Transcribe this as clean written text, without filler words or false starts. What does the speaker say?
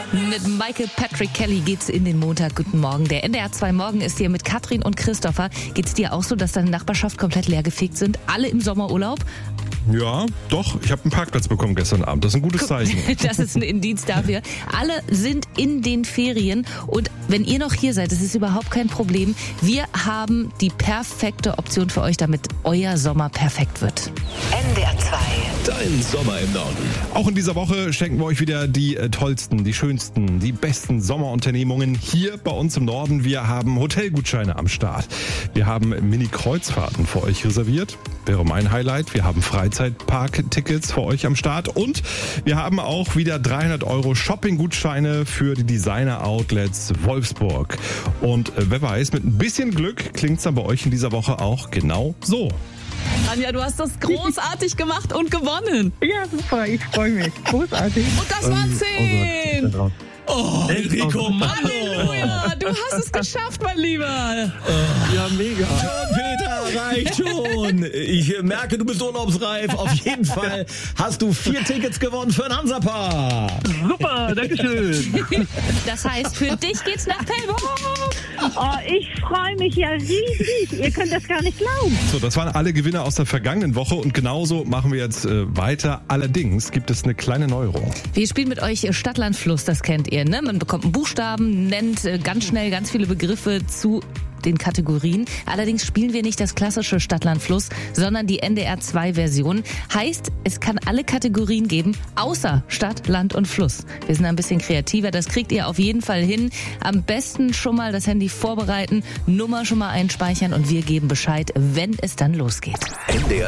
Mit Michael Patrick Kelly geht's in den Montag. Guten Morgen. Der NDR 2 Morgen ist hier mit Katrin und Christopher. Geht's dir auch so, dass deine Nachbarschaft komplett leergefegt sind? Alle im Sommerurlaub? Ja, doch. Ich habe einen Parkplatz bekommen gestern Abend. Das ist ein gutes Zeichen. Das ist ein Indiz dafür. Alle sind in den Ferien. Und wenn ihr noch hier seid, das ist überhaupt kein Problem. Wir haben die perfekte Option für euch, damit euer Sommer perfekt wird. NDR 2. Dein Sommer im Norden. Auch in dieser Woche schenken wir euch wieder die tollsten, die schönsten, die besten Sommerunternehmungen hier bei uns im Norden. Wir haben Hotelgutscheine am Start. Wir haben Mini-Kreuzfahrten für euch reserviert. Wäre mein Highlight. Wir haben Freizeitpark-Tickets für euch am Start. Und wir haben auch wieder 300 € Shopping-Gutscheine für die Designer-Outlets Wolfsburg. Und wer weiß, mit ein bisschen Glück klingt's dann bei euch in dieser Woche auch genau so. Anja, du hast das großartig gemacht und gewonnen. Ja, super, ich freue mich. Großartig. Und das waren 10. Oh, Enrico Mando. Halleluja, du hast es geschafft, mein Lieber. Ja, mega. Peter, reicht schon. Ich merke, du bist urlaubsreif. Auf jeden Fall hast du 4 Tickets gewonnen für ein Hansapark. Super, dankeschön. Das heißt, für dich geht's nach Pellbock. Oh, ich freue mich ja riesig. Ihr könnt das gar nicht glauben. So, das waren alle Gewinner aus der vergangenen Woche und genauso machen wir jetzt weiter. Allerdings gibt es eine kleine Neuerung. Wir spielen mit euch Stadt, Land, Fluss, das kennt ihr, ne? Man bekommt einen Buchstaben, nennt ganz schnell ganz viele Begriffe zu den Kategorien. Allerdings spielen wir nicht das klassische Stadt, Land, Fluss, sondern die NDR 2 Version. Heißt, es kann alle Kategorien geben, außer Stadt, Land und Fluss. Wir sind ein bisschen kreativer, das kriegt ihr auf jeden Fall hin. Am besten schon mal das Handy vorbereiten, Nummer schon mal einspeichern und wir geben Bescheid, wenn es dann losgeht. NDR